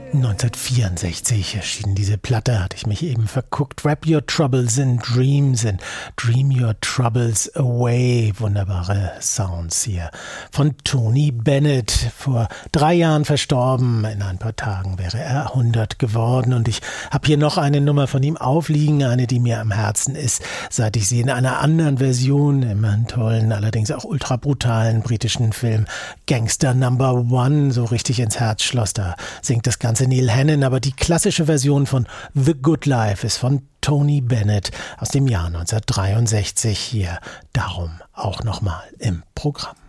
1964 erschien diese Platte, hatte ich mich eben verguckt. Wrap Your Troubles in Dreams and Dream Your Troubles Away. Wunderbare Sounds hier von Tony Bennett. Vor 3 Jahren verstorben. In ein paar Tagen wäre er 100 geworden. Und ich habe hier noch eine Nummer von ihm aufliegen. Eine, die mir am Herzen ist, seit ich sie in einer anderen Version, im tollen, allerdings auch ultra brutalen britischen Film Gangster Number One so richtig ins Herz schloss. Da singt das Ganze Neil Hannon, aber die klassische Version von The Good Life ist von Tony Bennett aus dem Jahr 1963 hier. Darum auch nochmal im Programm.